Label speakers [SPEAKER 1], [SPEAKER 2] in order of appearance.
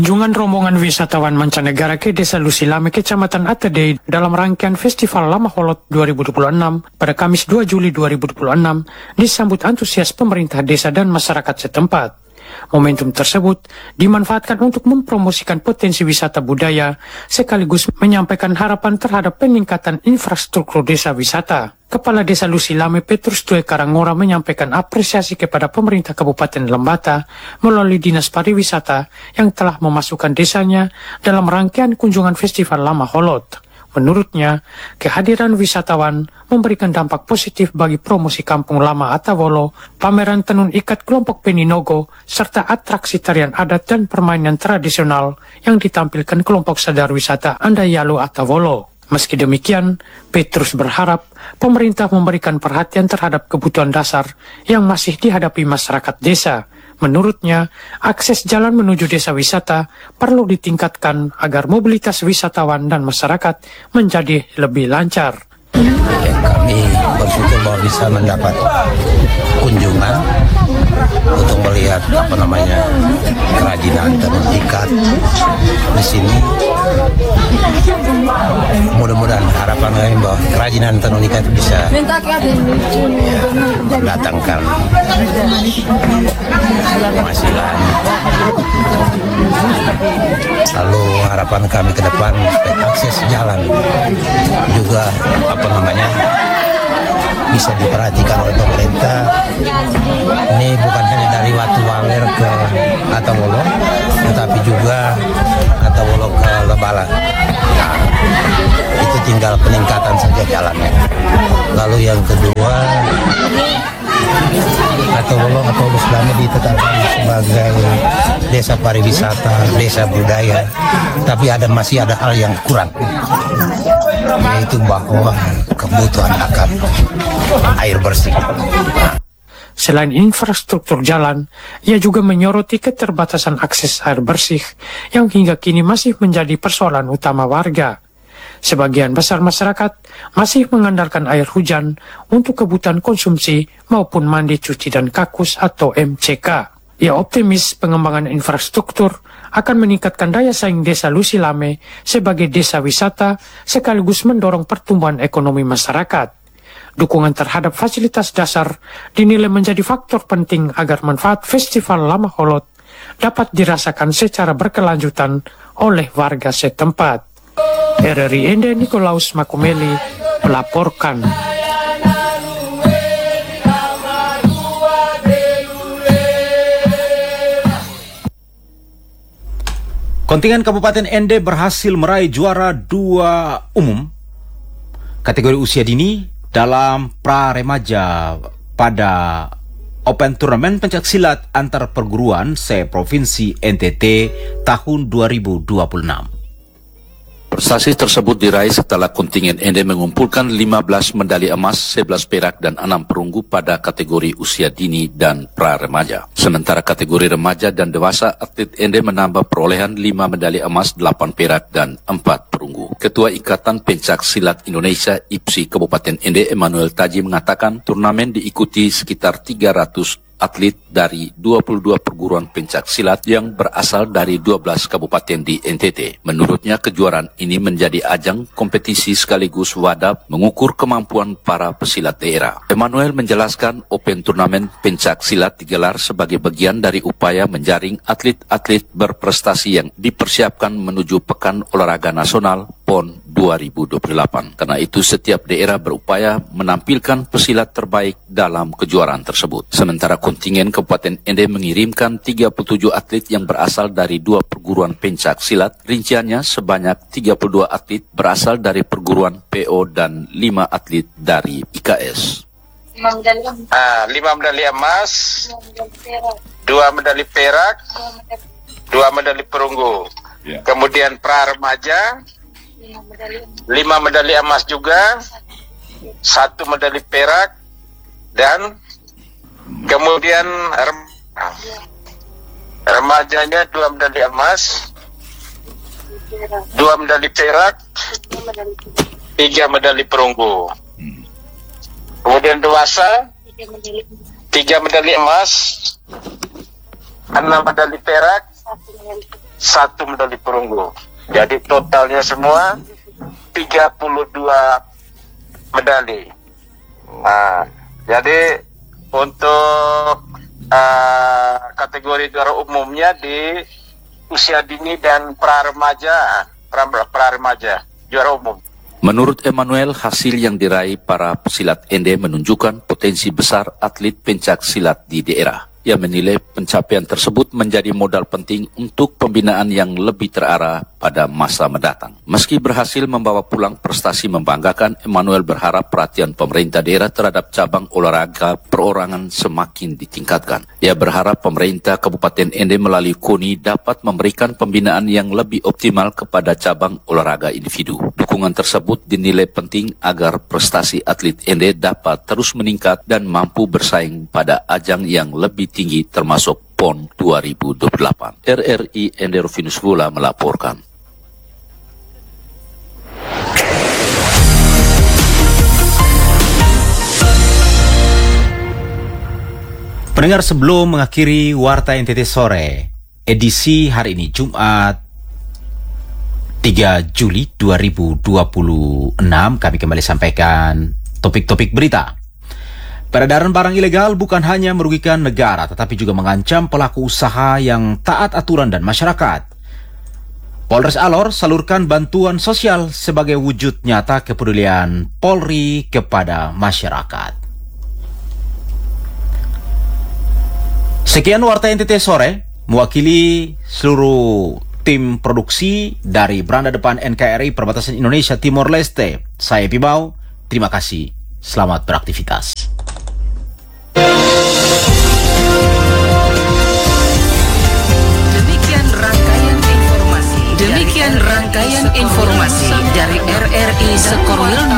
[SPEAKER 1] Kunjungan rombongan wisatawan mancanegara ke Desa Lusilame, Kecamatan Atadei dalam rangkaian Festival Lama Holot 2026 pada Kamis 2 Juli 2026 disambut antusias pemerintah desa dan masyarakat setempat. Momentum tersebut dimanfaatkan untuk mempromosikan potensi wisata budaya sekaligus menyampaikan harapan terhadap peningkatan infrastruktur desa wisata. Kepala Desa Lusilame Petrus Tue Karangora menyampaikan apresiasi kepada pemerintah Kabupaten Lembata melalui Dinas Pariwisata yang telah memasukkan desanya dalam rangkaian kunjungan Festival Lama Holot. Menurutnya, kehadiran wisatawan memberikan dampak positif bagi promosi Kampung Lama Atawolo, pameran tenun ikat kelompok Peninogo, serta atraksi tarian adat dan permainan tradisional yang ditampilkan kelompok sadar wisata Andayalo Atawolo. Meski demikian, Petrus berharap pemerintah memberikan perhatian terhadap kebutuhan dasar yang masih dihadapi masyarakat desa. Menurutnya, akses jalan menuju desa wisata perlu ditingkatkan agar mobilitas wisatawan dan masyarakat menjadi lebih lancar.
[SPEAKER 2] Kami bersyukur bahwa bisa mendapat kunjungan untuk melihat kerajinan tenun ikat di sini. Mudah-mudahan harapan kami bahwa kerajinan tenun ikat bisa mendatangkan penghasilan. Lalu harapan kami ke depan akses jalan juga bisa diperhatikan oleh pemerintah. Ini bukan hanya dari Watu Waler ke Atawolo, tetapi juga Atawolo ke Lebala. Nah, itu tinggal peningkatan saja jalannya. Lalu yang kedua, Atawolo atau Lusilame ditetapkan sebagai desa pariwisata, desa budaya, tapi masih ada hal yang kurang, yaitu bahwa kebutuhan akan air bersih.
[SPEAKER 1] Selain infrastruktur jalan, ia juga menyoroti keterbatasan akses air bersih yang hingga kini masih menjadi persoalan utama warga. Sebagian besar masyarakat masih mengandalkan air hujan untuk kebutuhan konsumsi maupun mandi, cuci, dan kakus atau MCK. Ia optimis pengembangan infrastruktur akan meningkatkan daya saing Desa Lusilame sebagai desa wisata sekaligus mendorong pertumbuhan ekonomi masyarakat. Dukungan terhadap fasilitas dasar dinilai menjadi faktor penting agar manfaat Festival Lama Holot dapat dirasakan secara berkelanjutan oleh warga setempat. RRI Ende Nikolaus Makumeli melaporkan.
[SPEAKER 3] Kontingen Kabupaten Ende berhasil meraih juara 2 umum kategori usia dini dalam pra remaja pada Open Turnamen Pencaksilat antar perguruan se-Provinsi NTT tahun 2026.
[SPEAKER 4] Prestasi tersebut diraih setelah kontingen Ende mengumpulkan 15 medali emas, 11 perak, dan 6 perunggu pada kategori usia dini dan pra-remaja. Sementara kategori remaja dan dewasa, atlet Ende menambah perolehan 5 medali emas, 8 perak, dan 4 perunggu. Ketua Ikatan Pencak Silat Indonesia IPSI Kabupaten Ende, Emmanuel Taji, mengatakan turnamen diikuti sekitar 300 atlet dari 22 perguruan pencak silat yang berasal dari 12 kabupaten di NTT. Menurutnya, kejuaraan ini menjadi ajang kompetisi sekaligus wadah mengukur kemampuan para pesilat daerah. Emmanuel menjelaskan Open Turnamen Pencak Silat digelar sebagai bagian dari upaya menjaring atlet-atlet berprestasi yang dipersiapkan menuju Pekan Olahraga Nasional PON 2028. Karena itu setiap daerah berupaya menampilkan pesilat terbaik dalam kejuaraan tersebut. Sementara kontingen Kabupaten Ende mengirimkan 37 atlet yang berasal dari 2 perguruan pencak silat. Rinciannya sebanyak 32 atlet berasal dari perguruan PO dan 5 atlet dari IKS.
[SPEAKER 5] 5 medali emas, 2 medali perak, 2 medali perunggu. Kemudian pra remaja 5 medali emas juga, 1 medali perak, dan kemudian remajanya 2 medali emas, 2 medali perak, 3 medali perunggu. Kemudian dewasa 3 medali emas, 6 medali perak, 1 medali perunggu. Jadi totalnya semua 32 medali. Nah, jadi untuk kategori juara umumnya di usia dini dan pra remaja juara umum.
[SPEAKER 4] Menurut Emmanuel, hasil yang diraih para pesilat ND menunjukkan potensi besar atlet pencak silat di daerah. Ia menilai pencapaian tersebut menjadi modal penting untuk pembinaan yang lebih terarah pada masa mendatang. Meski berhasil membawa pulang prestasi membanggakan, Emmanuel berharap perhatian pemerintah daerah terhadap cabang olahraga perorangan semakin ditingkatkan. Ia berharap pemerintah Kabupaten ND melalui KONI dapat memberikan pembinaan yang lebih optimal kepada cabang olahraga individu. Dukungan tersebut dinilai penting agar prestasi atlet ND dapat terus meningkat dan mampu bersaing pada ajang yang lebih tinggi termasuk PON 2028. RRI ND Rufinus Vula melaporkan.
[SPEAKER 3] Pendengar, sebelum mengakhiri Warta NTT Sore edisi hari ini Jumat 3 Juli 2026, kami kembali sampaikan topik-topik berita. Peredaran barang ilegal bukan hanya merugikan negara, tetapi juga mengancam pelaku usaha yang taat aturan dan masyarakat. Polres Alor salurkan bantuan sosial sebagai wujud nyata kepedulian Polri kepada masyarakat. Sekian Warta NTT Sore, mewakili seluruh tim produksi dari Beranda Depan NKRI Perbatasan Indonesia Timor Leste. Saya Pibau, terima kasih, selamat beraktivitas.
[SPEAKER 6] Demikian rangkaian informasi dari RRI Sekorwil